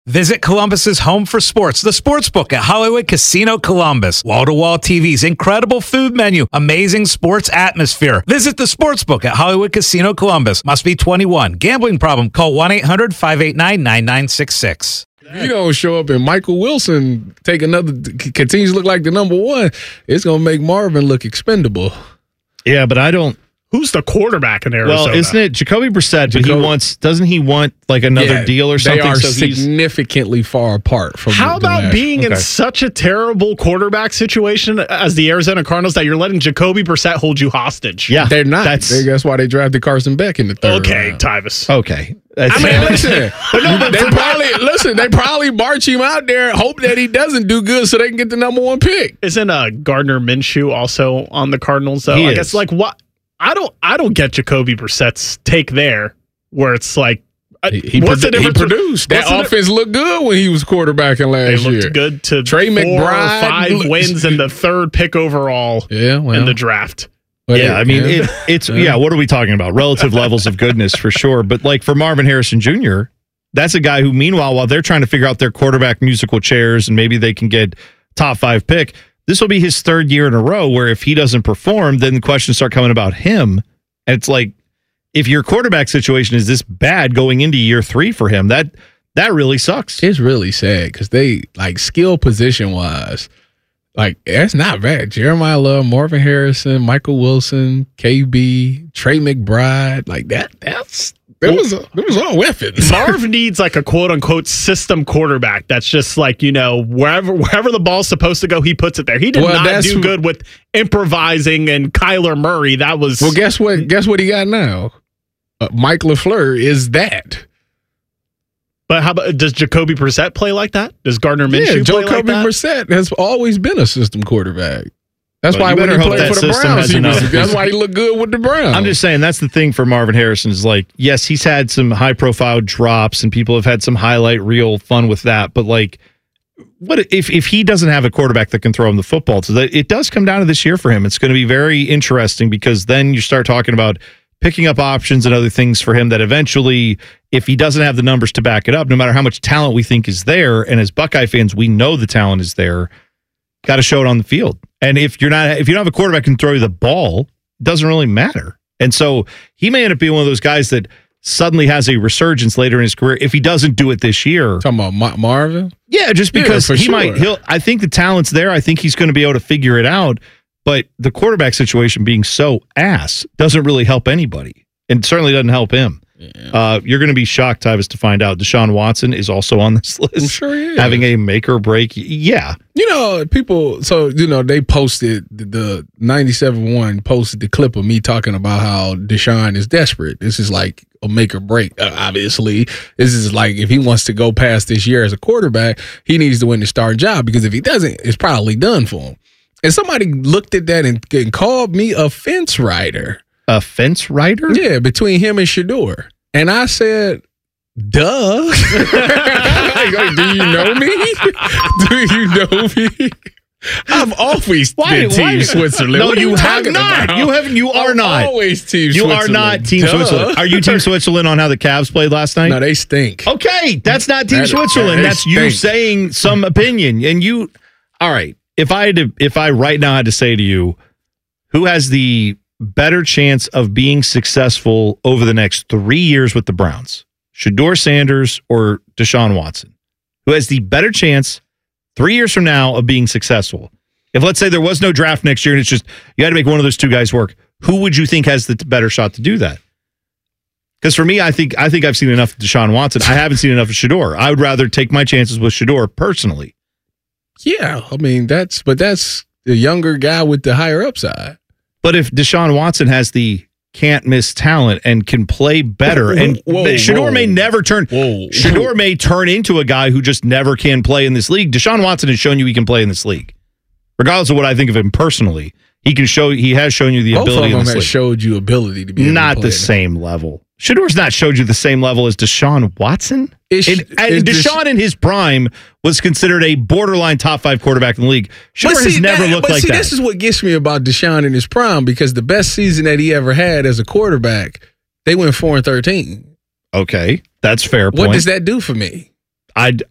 Visit Columbus's home for sports, the Sportsbook at Hollywood Casino Columbus. Wall-to-wall TVs, incredible food menu, amazing sports atmosphere. Visit the Sportsbook at Hollywood Casino Columbus. Must be 21. Gambling problem? Call 1-800-589-9966. You don't show up and Michael Wilson continues to look like the number one, it's going to make Marvin look expendable. Yeah, but I don't. Who's the quarterback in Arizona? Well, isn't it Jacoby Brissett? But doesn't he want like another deal or something? They are significantly far apart from. How about being in such a terrible quarterback situation as the Arizona Cardinals that you're letting Jacoby Brissett hold you hostage? Yeah, they're not. That's why they drafted Carson Beck in the third round. Tyvis. Okay. I mean, listen. They probably march him out there, hope that he doesn't do good, so they can get the number one pick. Isn't Gardner Minshew also on the Cardinals? Though I guess what. I don't get Jacoby Brissett's take there, where it's like he produced. That offense looked good when he was quarterbacking last year. They looked good to Trey 4 McBride, or 5 wins and the 3rd pick overall in the draft. Yeah, I mean, it's what are we talking about? Relative levels of goodness for sure. But like for Marvin Harrison Jr., that's a guy who, meanwhile, while they're trying to figure out their quarterback musical chairs and maybe they can get top 5 pick, this will be his 3rd year in a row where if he doesn't perform, then the questions start coming about him. And it's like, if your quarterback situation is this bad going into year 3 for him, that really sucks. It's really sad because they, like, skill position wise, like, that's not bad. Jeremiah Love, Marvin Harrison, Michael Wilson, KB, Trey McBride, like that's. There was all weapons. Marv needs like a quote unquote system quarterback. That's just like, wherever the ball's supposed to go, he puts it there. He did not do good with improvising and Kyler Murray. That was guess what? Guess what he got now? Mike LaFleur is that. But how about does Jacoby Brissett play like that? Does Gardner Minshew play like that? Jacoby Brissett has always been a system quarterback. That's why when he played for the Browns, that's why he looked good with the Browns. I'm just saying that's the thing for Marvin Harrison is like, yes, he's had some high-profile drops and people have had some highlight reel fun with that. But like, what if he doesn't have a quarterback that can throw him the football? So that it does come down to this year for him. It's going to be very interesting because then you start talking about picking up options and other things for him that eventually, if he doesn't have the numbers to back it up, no matter how much talent we think is there, and as Buckeye fans, we know the talent is there. Got to show it on the field. And if you don't have a quarterback who can throw you the ball, it doesn't really matter. And so he may end up being one of those guys that suddenly has a resurgence later in his career if he doesn't do it this year. Talking about Marvin? Yeah, just because I think the talent's there. I think he's going to be able to figure it out. But the quarterback situation being so ass doesn't really help anybody. And certainly doesn't help him. Yeah. You're going to be shocked, Tyvis, to find out Deshaun Watson is also on this list. I'm sure he is. Having a make or break. Yeah. People, they posted, the 97.1 posted the clip of me talking about how Deshaun is desperate. This is like a make or break, obviously. This is like if he wants to go past this year as a quarterback, he needs to win the starting job because if he doesn't, it's probably done for him. And somebody looked at that and called me a fence rider. A fence rider? Yeah, between him and Shedeur. And I said, duh. Do you know me? Do you know me? I've always been Team Switzerland. No, you have not. You are not. Always Team Switzerland. You are not Team Switzerland. Are you Team Switzerland on how the Cavs played last night? No, they stink. Okay, that's not Team Switzerland. That's you saying some opinion. And you, all right, if I right now had to say to you, who has the better chance of being successful over the next 3 years with the Browns? Shedeur Sanders or Deshaun Watson? Who has the better chance 3 years from now of being successful? If let's say there was no draft next year and it's just you had to make one of those two guys work, who would you think has the better shot to do that? Because for me, I think I've seen enough of Deshaun Watson. I haven't seen enough of Shedeur. I would rather take my chances with Shedeur personally. Yeah, I mean that's the younger guy with the higher upside. But if Deshaun Watson has the can't miss talent and can play better, and Shedeur may never turn. Shedeur may turn into a guy who just never can play in this league. Deshaun Watson has shown you he can play in this league, regardless of what I think of him personally. He can show. He has shown you the ability. Both of them have showed you ability to be not the same level. Shedeur's not showed you the same level as Deshaun Watson. Deshaun in his prime was considered a borderline top 5 quarterback in the league. Shedeur has never looked like that. This is what gets me about Deshaun in his prime, because the best season that he ever had as a quarterback, they went 4-13. Okay, that's fair point. What does that do for me? I